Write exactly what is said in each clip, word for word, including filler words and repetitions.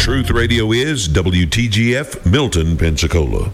Truth Radio is W T G F, Milton, Pensacola.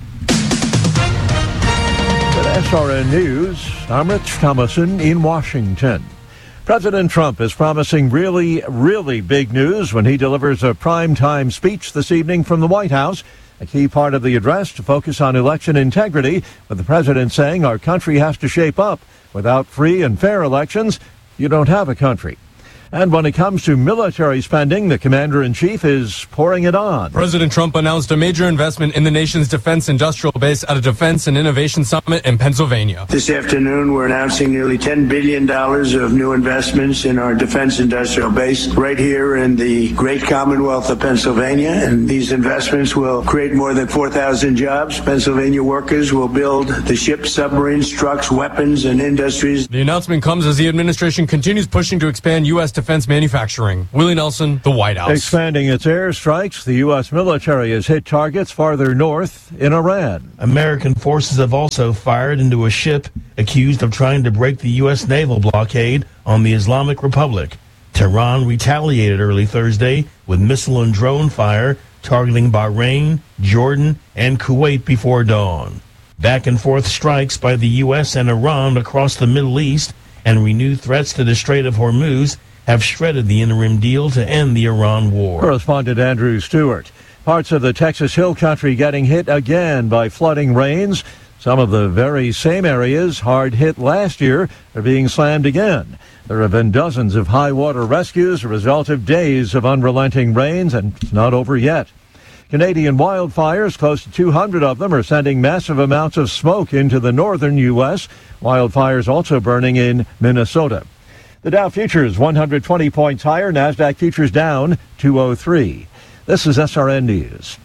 With S R N News, I'm Rich Thomason in Washington. President Trump is promising really, really big news when he delivers a primetime speech this evening from the White House. A key part of the address to focus on election integrity, with the president saying our country has to shape up. Without free and fair elections, you don't have a country. And when it comes to military spending, the commander-in-chief is pouring it on. President Trump announced a major investment in the nation's defense industrial base at a Defense and Innovation Summit in Pennsylvania. This afternoon, we're announcing nearly ten billion dollars of new investments in our defense industrial base right here in the great Commonwealth of Pennsylvania. And these investments will create more than four thousand jobs. Pennsylvania workers will build the ships, submarines, trucks, weapons, and industries. The announcement comes as the administration continues pushing to expand U S defense manufacturing. Willie Nelson, the White House. Expanding its airstrikes, the U S military has hit targets farther north in Iran. American forces have also fired into a ship accused of trying to break the U S naval blockade on the Islamic Republic. Tehran retaliated early Thursday with missile and drone fire targeting Bahrain, Jordan, and Kuwait before dawn. Back and forth strikes by the U S and Iran across the Middle East and renewed threats to the Strait of Hormuz have shredded the interim deal to end the Iran war. Correspondent Andrew Stewart. Parts of the Texas Hill Country getting hit again by flooding rains. Some of the very same areas hard hit last year are being slammed again. There have been dozens of high water rescues, a result of days of unrelenting rains, and it's not over yet. Canadian wildfires, close to two hundred of them, are sending massive amounts of smoke into the northern U S. Wildfires also burning in Minnesota. The Dow futures one hundred twenty points higher. NASDAQ futures down two oh three. This is S R N News.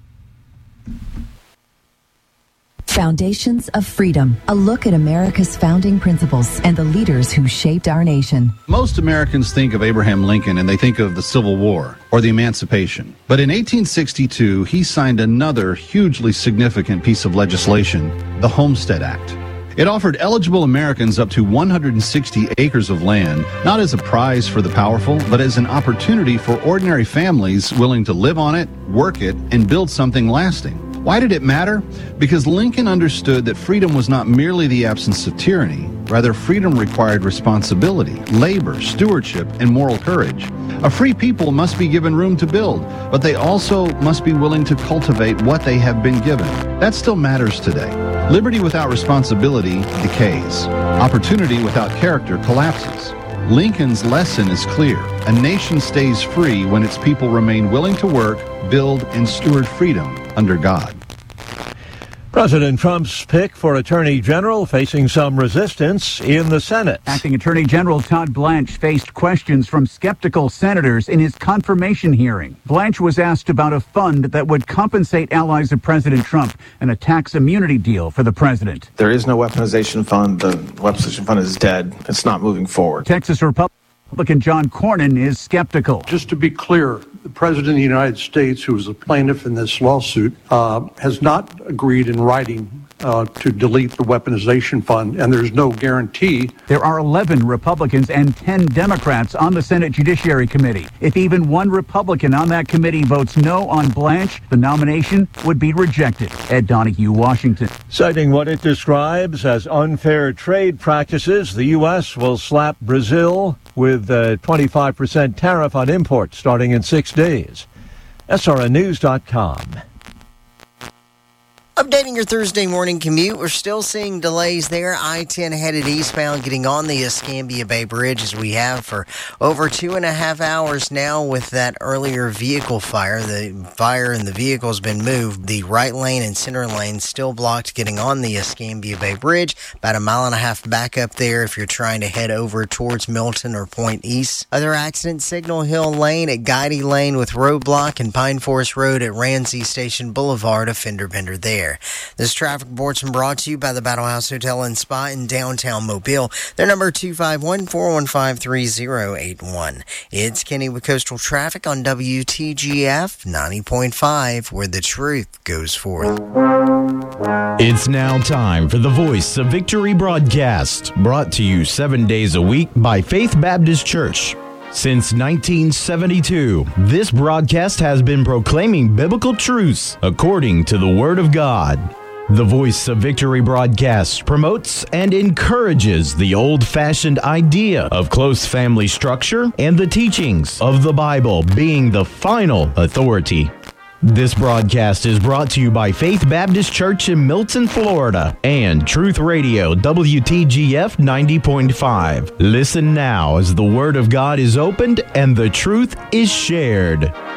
Foundations of Freedom, a look at America's founding principles and the leaders who shaped our nation. Most Americans think of Abraham Lincoln and they think of the Civil War or the Emancipation. But in eighteen sixty-two, he signed another hugely significant piece of legislation, the Homestead Act. It offered eligible Americans up to one hundred sixty acres of land, not as a prize for the powerful, but as an opportunity for ordinary families willing to live on it, work it, and build something lasting. Why did it matter? Because Lincoln understood that freedom was not merely the absence of tyranny. Rather, freedom required responsibility, labor, stewardship, and moral courage. A free people must be given room to build, but they also must be willing to cultivate what they have been given. That still matters today. Liberty without responsibility decays. Opportunity without character collapses. Lincoln's lesson is clear. A nation stays free when its people remain willing to work, build, and steward freedom under God. President Trump's pick for Attorney General facing some resistance in the Senate. Acting Attorney General Todd Blanche faced questions from skeptical senators in his confirmation hearing. Blanche was asked about a fund that would compensate allies of President Trump and a tax immunity deal for the president. There is no weaponization fund. The weaponization fund is dead. It's not moving forward. Texas Republican John Cornyn is skeptical. Just to be clear, the President of the United States, who is a plaintiff in this lawsuit, uh, has not agreed in writing uh, to delete the weaponization fund, and there's no guarantee. There are eleven Republicans and ten Democrats on the Senate Judiciary Committee. If even one Republican on that committee votes no on Blanche, the nomination would be rejected. Ed Donahue, Washington. Citing what it describes as unfair trade practices, the U S will slap Brazil with a twenty-five percent tariff on imports starting in six days. S R N news dot com. Updating your Thursday morning commute, we're still seeing delays there. I ten headed eastbound, getting on the Escambia Bay Bridge as we have for over two and a half hours now with that earlier vehicle fire. The fire in the vehicle has been moved. The right lane and center lane still blocked getting on the Escambia Bay Bridge. About a mile and a half back up there if you're trying to head over towards Milton or Point East. Other accident, Signal Hill Lane at Guidey Lane with roadblock and Pine Forest Road at Ramsey Station Boulevard, a fender bender there. This traffic report's brought to you by the Battle House Hotel and Spa in downtown Mobile. Their number two five one, four one five, three zero eight one. It's Kenny with Coastal Traffic on W T G F ninety point five, where the truth goes forth. It's now time for the Voice of Victory broadcast, brought to you seven days a week by Faith Baptist Church. Since nineteen seventy-two, this broadcast has been proclaiming biblical truths according to the Word of God. The Voice of Victory broadcast promotes and encourages the old-fashioned idea of close family structure and the teachings of the Bible being the final authority. This broadcast is brought to you by Faith Baptist Church in Milton, Florida, and Truth Radio W T G F ninety point five. Listen now as the Word of God is opened and the truth is shared.